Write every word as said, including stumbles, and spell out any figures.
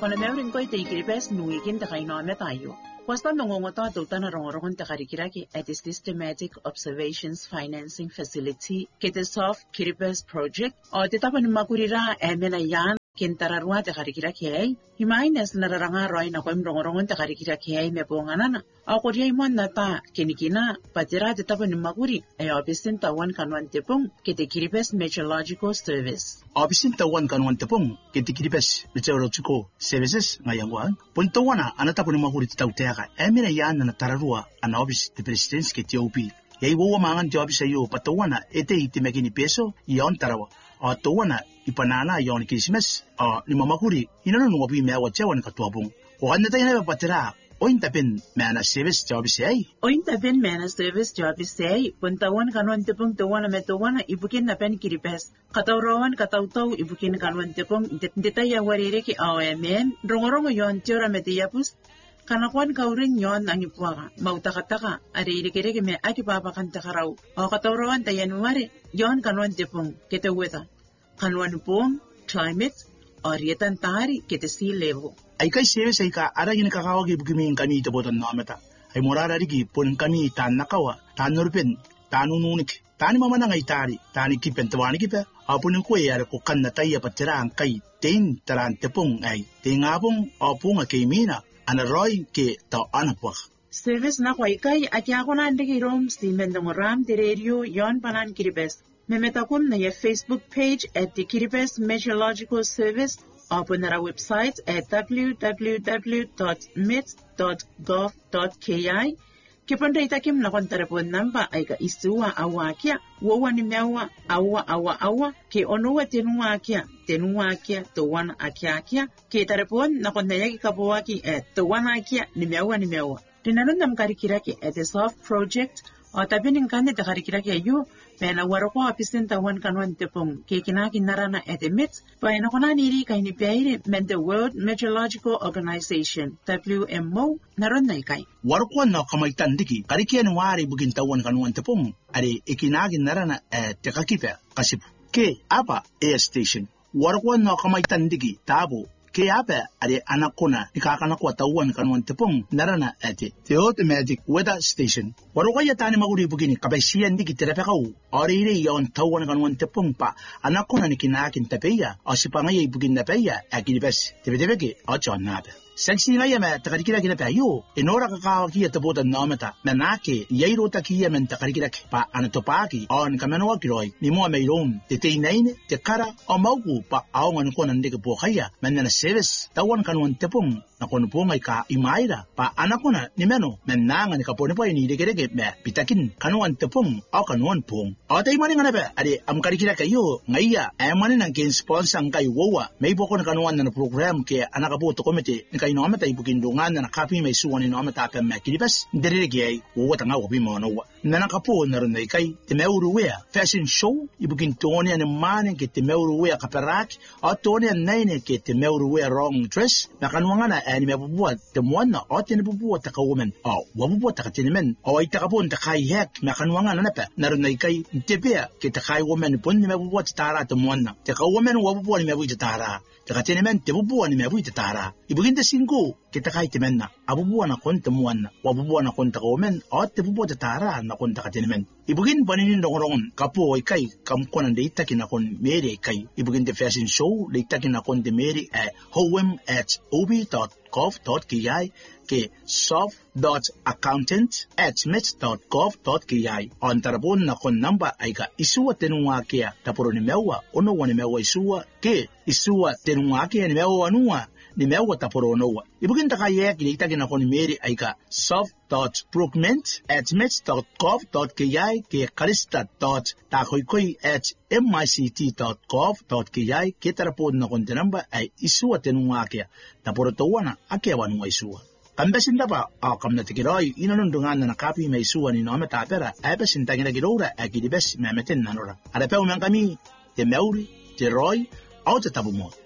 Kono meurin koi te ikiribes nuikin te kainoame tayo. Kwasta nongongota tutana rongorongon te karikiraki at the Systematic Observations Financing Facility kete soft kiribes project o te tapan makurira emena yan kintararwa te karikiraki ay himaines nararanga roi na kwem rongorongon te karikiraki ay mebonganana o kodia imon na ta kinikina patira te tapan makuri ay obisin tawan kanwan tepong kete kiribes meteorological service. Obisin tawan kanwan tepong kete kiribes meteorological services ngayangwan puntawana anatapon makuri te tauteka emena yan na tararua ana obis te presidents kete O P yai wo mangan te obis ayo patawana ete ite mekini peso yon tarawa o tawana ipanana yon Christmas o ni mamakuri inano no obi mewa chawan katwabung o anata ina patira ointa pen mana service job sei ointa pen mana service job sei puntawan kanwan tepong tawana metawana ibukin na pen kiripes katawrawan katawtaw ibukin kanwan tepong detaya warireki amen rongorongo yon tiora metiyapus kanakwan kauring yon ang ipuaka mautakataka ari irikireke me akipapakan takarau o katawrawan tayanuari yon kanwan tepong kete weather kanwan pong climate or yetan tari kete sea level ay kay service ay ka aragin kakawagi bukimin kami ito boton namata ay morara rigi pun kami tan nakawa tan nurpen tanununik tani mamana ngay tari tani kipen tawani kipe apun ko yar ko kanna tayya patira ang kay tin taran tepong ay tingabong apung akimina ana roy ke ta anapwa service na kwai kai atya ko na ndigi rom stimendong ram de radio yon panan kiribes memetakun na ya Facebook page at the Kiribes Meteorological Service open our website at w w w dot met dot gov dot k i kiponda itakim na kontarapon namba ay ka isuwa awakia wawa ni mewa awa awa awa ke onuwa tenuwa akia tenuwa akia towana akia akia ke tarapon na kondayaki kapowaki at towana akia ni mewa ni mewa tinanon namkarikiraki at the soft project o tabining kande ta karikiraki ayo pena waroko apisen tawan kanwan tepong ke kinaki narana at the mit paena kona niri kay ni peire men the World Meteorological Organization W M O naron na ikay waroko na kamaitan diki karikian wari bugin tawan kanwan tepong ari ikinaki narana at the kakipe kasip ke apa air station waroko na kamaitan diki tabo ke apa ari anakona ikakana ko tawan kanwan tepong narana ate the automatic weather station waroko ya tani maguri bugini kabaisian diki terapekau ori ire yon tawan kanwan tepong pa anakona nikinakin tapeya asipangay bugin na peya akilibes tebetebeke achonnabe Sexy nga yame takarikira kina payo inora kakawa kia tabuta namata manake yairo takia men takarikira pa anatopaki on kamanoa kiroi ni mo meiron te teinaine te kara o mauku pa aongan ko nandike pokaya menna service tawan kanwan tepong na kono pongai ka imaira pa anakona ni meno menanga ni kapone pa ni degerege me pitakin kanwan tepong o kanwan pong o tay mani ngana ba ari am karikira kayo ngaiya ay mani nang kin sponsor ngai wowa may bokon kanwan na program ke anakabuto komite kay nomata ibukindungan na kapi may suwan ni nomata pa makilibas ndirige wo tanga wo bimo no na nakapo na ron kay temeuruwea fashion show ibukintoni an mane ke temeuruwea kaperak atoni an nine ke temeuruwea wrong dress na kanwanga ani mebubuat temwana atini bubuat ka woman o wabubuat ka tinimen o ay takapon ta kay hek na kanwanga na pa na ron kay tepea ke ta kay woman pon ni mebubuat tara temwana te ka woman wabubuat ni mebubuat tara te ka tinimen te bubuat ni mebubuat tara ibukinta singo kita kay timenna abubuan na kon temuan wabubuan na kon ta woman o te bubuat tara na kon ta ka tinimen ibugin paninin rongorongon kapo ay kay kamkonan de itakin akon meri kay ibugin the fashion show de itakin akon de meri at home at ob dot gov dot k i ke soft dot accountant at met dot gov dot k i on tarabon na kon namba ay ka isuwa tenunga kia tapuro ni mewa ono wani mewa isuwa ke isuwa tenunga kia ni mewa anua ni mewa tapuro noa ibugin ta kaya ki itakin akon meri ay ka soft dot procurement at met dot gov dot k i ke kalista dot takoykoi at mict dot gov dot k i ke tarapon na kon namba ay isuwa tenunga kia tapuro tawana akia wanunga isuwa kambesin daba a kamna tikiroy inanundungan na nakapi may isuwa ni nome tapera ay besin tagina girora akidibes memetin nanora ara pe uman kami te meuri te roy au te tabumot